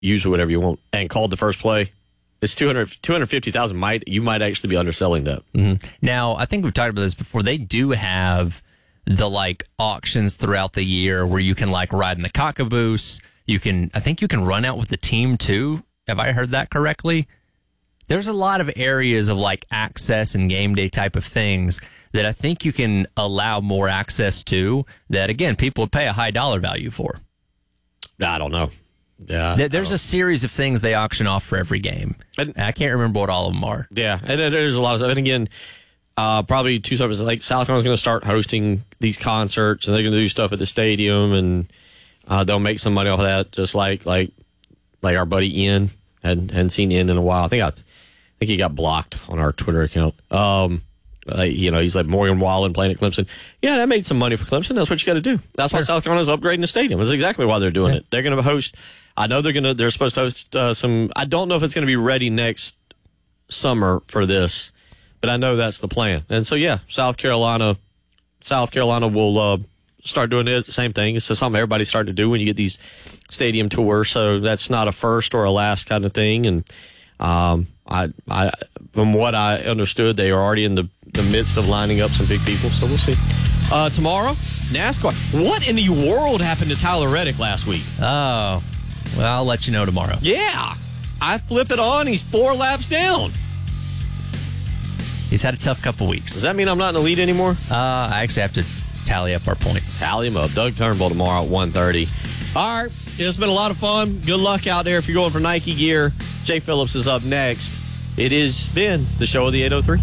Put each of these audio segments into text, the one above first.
use whatever you want, and called the first play, it's 250,000. You might actually be underselling that. Mm-hmm. Now, I think we've talked about this before. They do have the auctions throughout the year where you can ride in the cockaboose. I think you can run out with the team too. Have I heard that correctly? There's a lot of areas of access and game day type of things that I think you can allow more access to that, again, people would pay a high dollar value for. I don't know. Yeah, there's a series of things they auction off for every game. And I can't remember what all of them are. Yeah, and there's a lot of stuff. And again, probably two summers. South Carolina's going to start hosting these concerts, and they're going to do stuff at the stadium, and they'll make some money off of that. Just like our buddy Ian hadn't seen Ian in a while. I think he got blocked on our Twitter account. He's like Morgan Wallen playing at Clemson. Yeah, that made some money for Clemson. That's what you got to do. That's why South Carolina's upgrading the stadium. That's exactly why they're doing it. They're going to host. I know they're supposed to host some. I don't know if it's going to be ready next summer for this, but I know that's the plan. And so South Carolina will start doing it. The same thing. It's just something everybody's starting to do when you get these stadium tours. So that's not a first or a last kind of thing. And I from what I understood, they are already in the midst of lining up some big people. So we'll see. Tomorrow, NASCAR. What in the world happened to Tyler Reddick last week? Oh, well, I'll let you know tomorrow. Yeah. I flip it on. He's 4 laps down. He's had a tough couple weeks. Does that mean I'm not in the lead anymore? I actually have to tally up our points. Tally them up. Doug Turnbull tomorrow at 1:30. All right. It's been a lot of fun. Good luck out there if you're going for Nike gear. Jay Phillips is up next. It has been the show of the 803.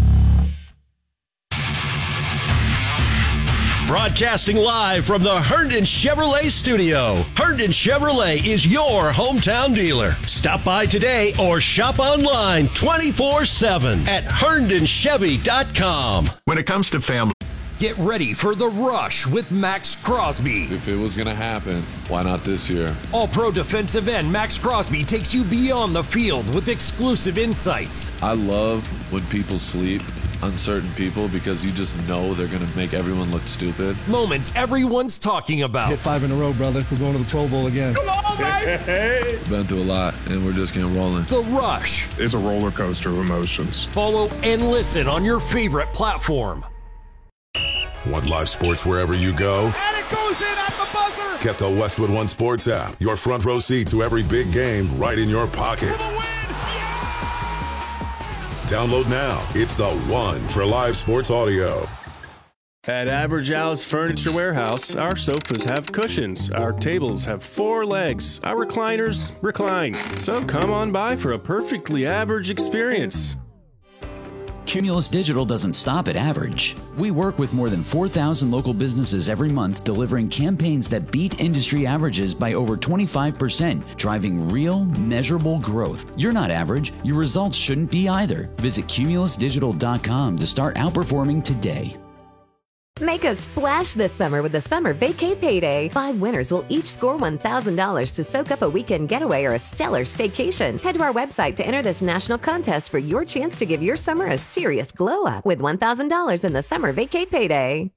Broadcasting live from the Herndon Chevrolet studio. Herndon Chevrolet is your hometown dealer. Stop by today or shop online 24/7 at herndonchevy.com. When it comes to family, get ready for The Rush with Max Crosby. If it was going to happen, why not this year? All-pro defensive end Max Crosby takes you beyond the field with exclusive insights. I love when people sleep, uncertain people, because you just know they're going to make everyone look stupid. Moments everyone's talking about. Hit 5 in a row, brother. We're going to the Pro Bowl again. Come on, baby! Been through a lot, and we're just getting rolling. The Rush. It's a roller coaster of emotions. Follow and listen on your favorite platform. Want live sports wherever you go? And it goes in at the buzzer! Get the Westwood One Sports app. Your front row seat to every big game right in your pocket. For the win! Yeah! Download now. It's the one for live sports audio. At Average House Furniture Warehouse, our sofas have cushions, our tables have 4 legs, our recliners recline. So come on by for a perfectly average experience. Cumulus Digital doesn't stop at average. We work with more than 4,000 local businesses every month, delivering campaigns that beat industry averages by over 25%, driving real, measurable growth. You're not average. Your results shouldn't be either. Visit cumulusdigital.com to start outperforming today. Make a splash this summer with the Summer Vacay Payday. 5 winners will each score $1,000 to soak up a weekend getaway or a stellar staycation. Head to our website to enter this national contest for your chance to give your summer a serious glow up with $1,000 in the Summer Vacay Payday.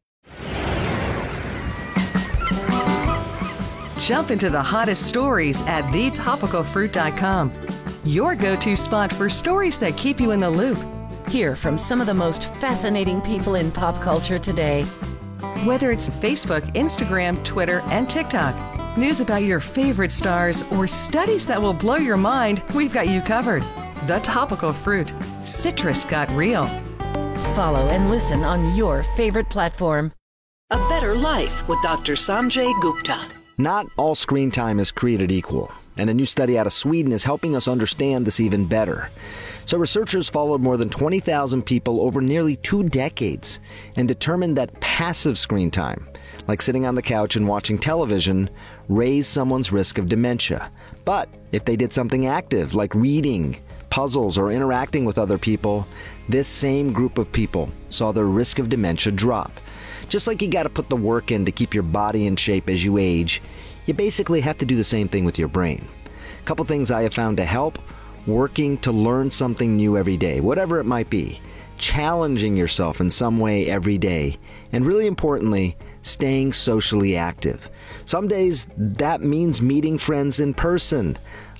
Jump into the hottest stories at thetopicalfruit.com. Your go-to spot for stories that keep you in the loop. Hear from some of the most fascinating people in pop culture today. Whether it's Facebook, Instagram, Twitter, and TikTok, news about your favorite stars, or studies that will blow your mind, we've got you covered. The Topical Fruit. Citrus got real. Follow and listen on your favorite platform. A Better Life with Dr. Sanjay Gupta. Not all screen time is created equal, and a new study out of Sweden is helping us understand this even better. So researchers followed more than 20,000 people over nearly 2 decades and determined that passive screen time, like sitting on the couch and watching television, raised someone's risk of dementia. But if they did something active, like reading, puzzles, or interacting with other people, this same group of people saw their risk of dementia drop. Just like you got to put the work in to keep your body in shape as you age, you basically have to do the same thing with your brain. A couple things I have found to help: working to learn something new every day, whatever it might be, challenging yourself in some way every day, and really importantly, staying socially active. Some days that means meeting friends in person.